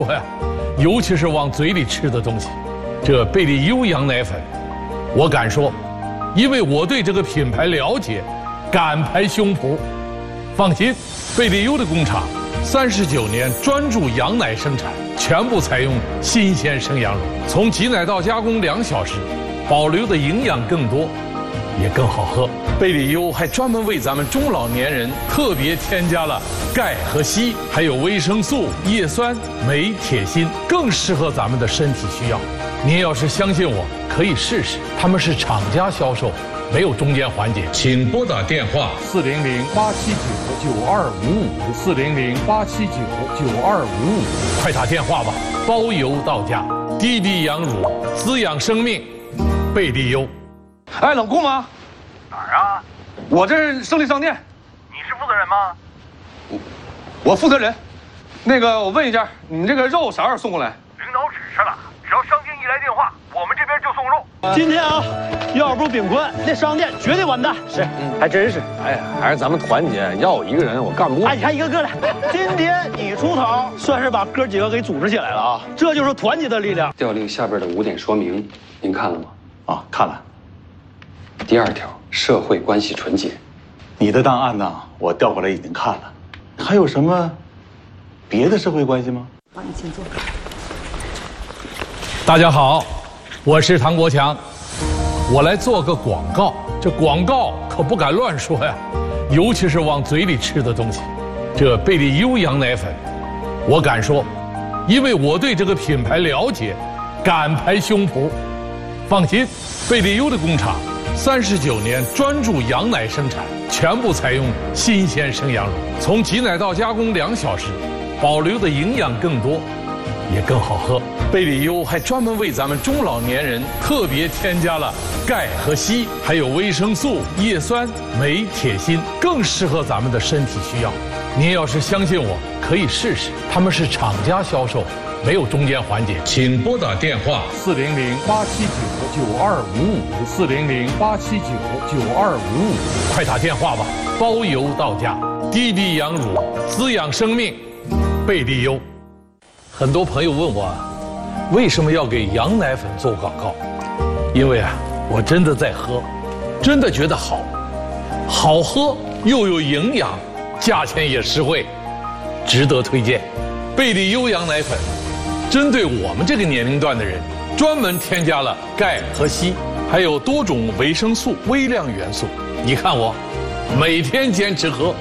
呀，尤其是往嘴里吃的东西。这贝利优羊奶粉，我敢说，因为我对这个品牌了解，敢拍胸脯。放心，贝利优的工厂39年专注羊奶生产，全部采用新鲜生羊乳，从挤奶到加工2小时，保留的营养更多，也更好喝。贝利优还专门为咱们中老年人特别添加了钙和硒，还有维生素、叶酸、镁、铁、锌，更适合咱们的身体需要。您要是相信我，可以试试。他们是厂家销售，没有中间环节。请拨打电话400-879-9255，400-879-9255，快打电话吧，包邮到家。滴滴羊乳，滋养生命，贝利优。 哎，冷库吗？ 哪儿啊？ 我这是胜利商店。 你是负责人吗？ 我负责人。那个，我问一下，你这个肉啥时候送过来？ 领导指示了，只要商店一来电话，我们这边就送肉。 今天啊，要不是炳坤，那商店绝对完蛋。 是，还真是。哎呀，还是咱们团结，要我一个人我干不过。 哎，你看一个个的，今天你出头，算是把哥几个给组织起来了啊！这就是团结的力量。 调令下边的5点说明，您看了吗？ 啊，看了。 第2条，社会关系纯洁。 你的档案呢？我调过来已经看了。还有什么别的社会关系吗？ 帮你请坐。 大家好，我是唐国强，我来做个广告。这广告可不敢乱说呀，尤其是往嘴里吃的东西。这贝利优羊奶粉，我敢说，因为我对这个品牌了解，敢拍胸脯。放心，贝利优的工厂39年专注羊奶生产，全部采用新鲜生羊乳，从挤奶到加工2小时，保留的营养更多，也更好喝。贝利优还专门为咱们中老年人特别添加了钙和硒，还有维生素、叶酸、镁、铁、锌，更适合咱们的身体需要。您要是相信我，可以试试。他们是厂家销售，没有中间环节。请拨打电话400-879-9255，400-879-9255，快打电话吧，包邮到家。滴滴羊乳，滋养生命，贝利优。很多朋友问我，为什么要给羊奶粉做广告？因为啊，我真的在喝，真的觉得好，好喝又有营养，价钱也实惠，值得推荐。贝利优羊奶粉针对我们这个年龄段的人，专门添加了钙和硒，还有多种维生素、微量元素。你看我，每天坚持喝。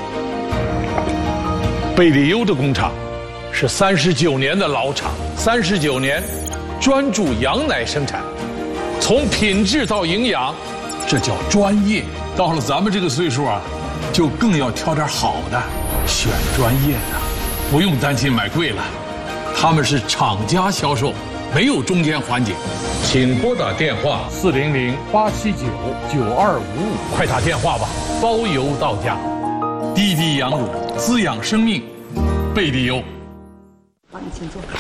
贝利优的工厂是39年的老厂，39年专注羊奶生产，从品质到营养，这叫专业。到了咱们这个岁数啊，就更要挑点好的，选专业的，不用担心买贵了。他们是厂家销售，没有中间环节。请拨打电话400-879-9255，快打电话吧，包邮到家。滴滴羊乳，滋养生命，贝利优。 帮你请坐。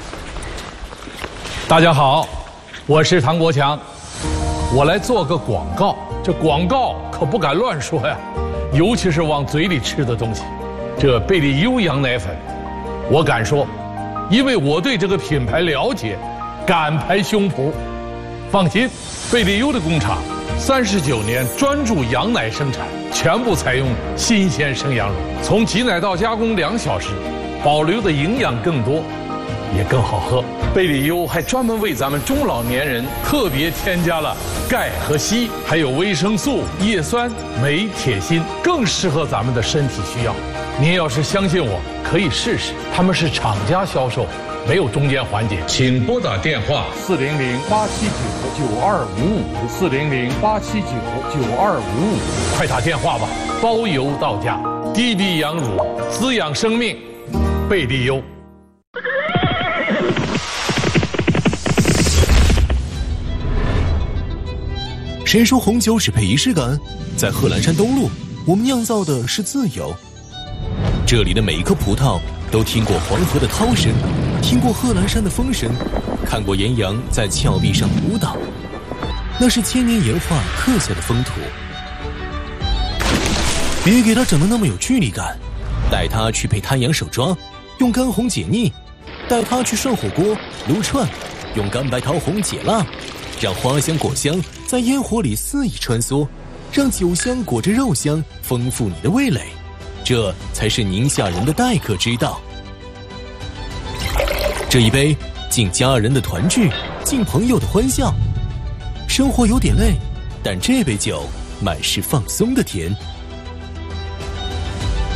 大家好，我是唐国强，我来做个广告。这广告可不敢乱说呀，尤其是往嘴里吃的东西。这贝利优羊奶粉，我敢说，因为我对这个品牌了解，敢拍胸脯。放心，贝利优的工厂39年专注羊奶生产，全部采用新鲜生羊乳，从挤奶到加工2小时，保留的营养更多，也更好喝。贝利优还专门为咱们中老年人特别添加了钙和硒，还有维生素、叶酸、镁、铁、锌，更适合咱们的身体需要。您要是相信我，可以试试。他们是厂家销售，没有中间环节。请拨打电话400-879-9255，400-879-9255，快打电话吧，包邮到家。滴滴羊乳，滋养生命，贝利优。 谁说红酒只配仪式感？在贺兰山东路，我们酿造的是自由。这里的每一颗葡萄都听过黄河的涛声，听过贺兰山的风声，看过岩羊在峭壁上舞蹈，那是千年岩画刻下的风土。别给它整得那么有距离感，带它去配滩羊手抓，用干红解腻， 带他去涮火锅、撸串，用干白桃红解辣，让花香果香在烟火里肆意穿梭，让酒香裹着肉香丰富你的味蕾，这才是宁夏人的待客之道。这一杯敬家人的团聚，敬朋友的欢笑。生活有点累，但这杯酒满是放松的甜。